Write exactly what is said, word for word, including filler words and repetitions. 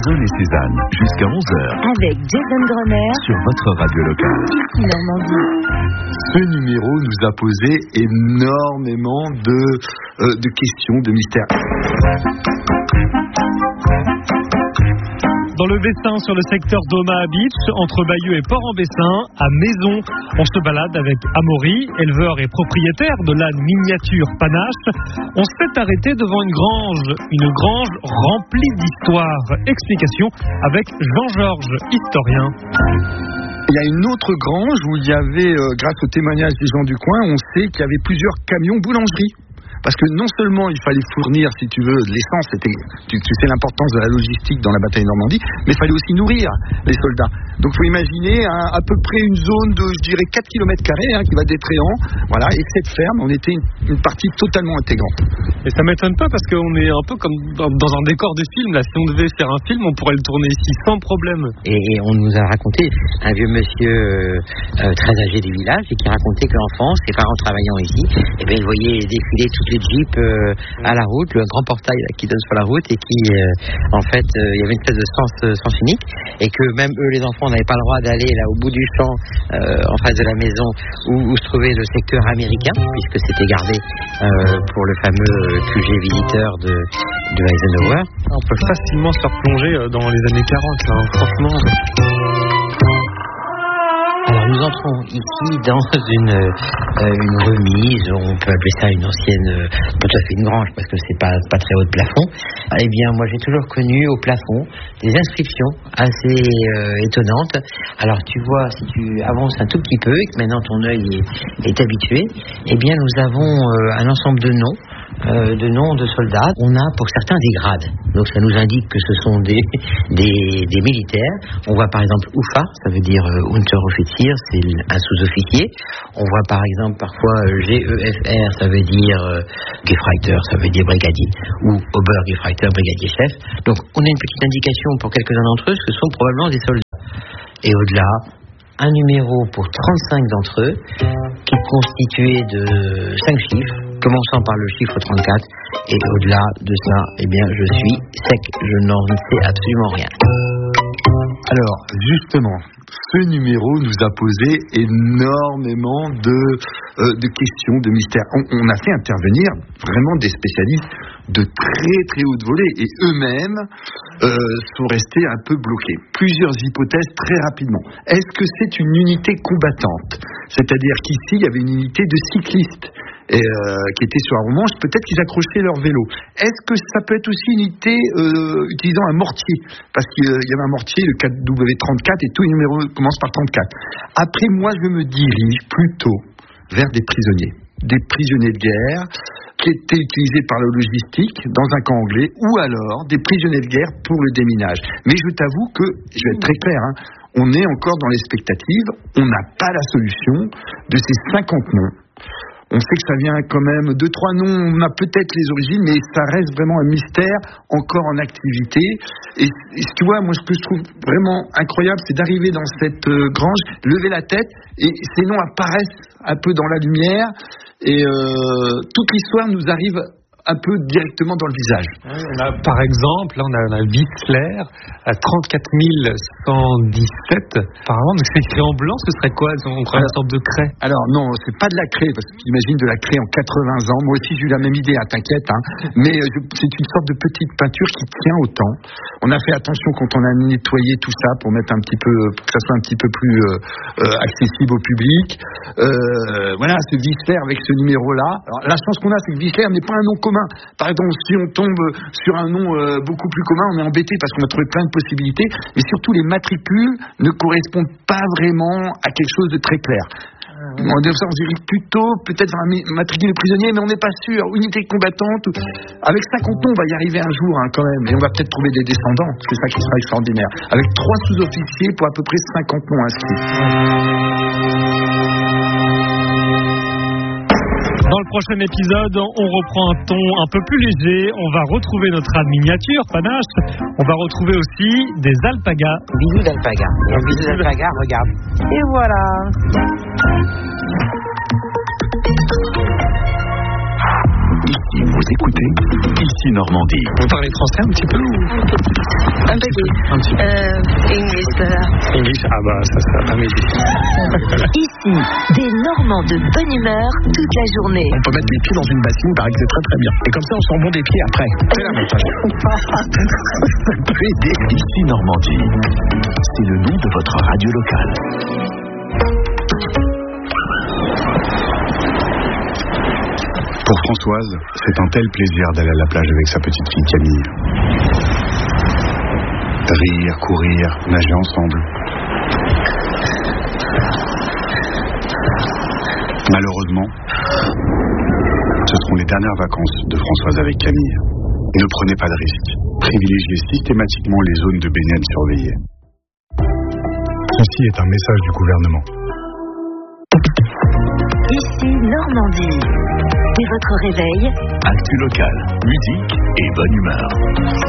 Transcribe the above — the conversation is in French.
Jason et Cézanne, jusqu'à onze heures. Avec Jason Grenier. Sur votre radio locale. Ici Normandie. Ce numéro nous a posé énormément de, euh, de questions, de mystères. Dans le Bessin, sur le secteur d'Omaha Beach, entre Bayeux et Port-en-Bessin, à Maison, on se balade avec Amaury, éleveur et propriétaire de la miniature Panache. On s'est arrêté devant une grange, une grange remplie d'histoires. Explication avec Jean-Georges, historien. Il y a une autre grange où il y avait, euh, grâce au témoignage des gens du coin, on sait qu'il y avait plusieurs camions boulangerie. Parce que non seulement il fallait fournir, si tu veux, de l'essence, c'était, tu, tu sais l'importance de la logistique dans la bataille de Normandie, mais il fallait aussi nourrir les soldats. Donc il faut imaginer un, à peu près une zone de, je dirais, quatre kilomètres carrés hein, qui va d'Étréant, voilà, et cette ferme, on était une, une partie totalement intégrante. Et ça m'étonne pas parce qu'on est un peu comme dans un décor de film. Là, si on devait faire un film, on pourrait le tourner ici sans problème. Et, et on nous a raconté un vieux monsieur euh, euh, très âgé du village et qui racontait qu'enfant, ses parents travaillant ici, et bien, il voyait défiler toutes les jeeps euh, à la route, le grand portail là, qui donne sur la route et qui, euh, en fait, euh, il y avait une espèce de sens, euh, sens unique et que même eux, les enfants, n'avaient pas le droit d'aller là au bout du champ, euh, en face de la maison où, où se trouvait le secteur américain, puisque c'était gardé euh, pour le fameux Q G visiteur de, de Eisenhower. On peut facilement se replonger dans les années quarante, là, hein, franchement. Alors nous entrons ici dans une, euh, une remise, on peut appeler ça une ancienne, euh, pas tout à fait une grange parce que c'est pas, pas très haut de plafond. Eh bien moi j'ai toujours connu au plafond des inscriptions assez euh, étonnantes. Alors tu vois, si tu avances un tout petit peu et que maintenant ton œil est, est habitué, eh bien nous avons euh, un ensemble de noms. Euh, de noms de soldats. On a pour certains des grades. Donc ça nous indique que ce sont des, des, des militaires. On voit par exemple U F A, ça veut dire euh, Unteroffizier, c'est un sous-officier. On voit par exemple parfois euh, G E F R, ça veut dire euh, Gefreiter, ça veut dire brigadier, ou Obergefreiter, brigadier chef. Donc on a une petite indication pour quelques-uns d'entre eux, ce sont probablement des soldats. Et au-delà, un numéro pour trente-cinq d'entre eux, qui est constitué de cinq chiffres, commençant par le chiffre trente-quatre, et au-delà de ça, eh bien, je suis sec, je n'en sais absolument rien. Alors, justement, ce numéro nous a posé énormément de, euh, de questions, de mystères. On, on a fait intervenir vraiment des spécialistes de très très haute volée et eux-mêmes euh, sont restés un peu bloqués. Plusieurs hypothèses très rapidement. Est-ce que c'est une unité combattante ? C'est-à-dire qu'ici, il y avait une unité de cyclistes et, euh, qui étaient sur la Romanche, peut-être qu'ils accrochaient leur vélo. Est-ce que ça peut être aussi une unité euh, utilisant un mortier ? Parce qu'il euh, y avait un mortier, le quatre W trente-quatre, et tous les numéros commencent par trente-quatre. Après, moi, je me dirige plutôt vers des prisonniers. Des prisonniers de guerre qui étaient utilisés par la logistique dans un camp anglais, ou alors des prisonniers de guerre pour le déminage. Mais je t'avoue que, je vais être très clair, hein, on est encore dans l'expectative, on n'a pas la solution de ces cinquante noms. On sait que ça vient quand même de trois noms, on a peut-être les origines, mais ça reste vraiment un mystère encore en activité. Et, et tu vois, moi ce que je trouve vraiment incroyable, c'est d'arriver dans cette euh, grange, lever la tête, et ces noms apparaissent un peu dans la lumière, et euh, toute l'histoire nous arrive un peu directement dans le visage. On a, par exemple, là on a, on a Whistler à trente-quatre mille cent dix-sept. Apparemment, donc c'est écrit en blanc, ce serait quoi ? On croit une sorte de craie. Alors non, c'est pas de la craie, parce que tu imagines de la craie en quatre-vingts ans. Moi aussi j'ai eu la même idée, hein, t'inquiète. Hein. Mais euh, c'est une sorte de petite peinture qui tient au temps. On a fait attention quand on a nettoyé tout ça pour mettre un petit peu, pour que ça soit un petit peu plus euh, euh, accessible au public. Euh, voilà, ce Whistler avec ce numéro-là. Alors la chance qu'on a, c'est que Whistler n'est pas un nom commun. Par exemple, si on tombe sur un nom euh, beaucoup plus commun, on est embêté parce qu'on a trouvé plein de possibilités, mais surtout les matricules ne correspondent pas vraiment à quelque chose de très clair. On dirait plutôt peut-être un matricule de prisonnier, mais on n'est pas sûr. Unité combattante, avec cinquante noms, on va y arriver un jour hein, quand même, et on va peut-être trouver des descendants. C'est ça qui sera extraordinaire. Avec trois sous-officiers pour à peu près cinquante noms inscrits. Dans le prochain épisode, on reprend un ton un peu plus léger. On va retrouver notre âne miniature, Panache. On va retrouver aussi des alpagas. Bisous d'alpaga. Et un bisou d'alpaga, regarde. Et voilà. Ici Si vous écoutez, ici Normandie. Vous parlez français un petit peu ou... Un peu de. Un petit peu. Euh, English, voilà. English, ah bah ça, ça va pas m'aider. Ici, des Normands de bonne humeur toute la journée. On peut mettre les pieds dans une bassine, paraît que c'est très très bien. Et comme ça, on sent bon des pieds après. C'est l'avantage. Ça peut aider. Ici Normandie. C'est le nom de votre radio locale. Pour Françoise, c'est un tel plaisir d'aller à la plage avec sa petite fille Camille. Rire, courir, nager ensemble. Malheureusement, ce seront les dernières vacances de Françoise avec Camille. Ne prenez pas de risques. Privilégiez systématiquement les zones de baignade surveillées. Ceci est un message du gouvernement. Ici Normandie. Dès votre réveil, Actu locale, musique et bonne humeur.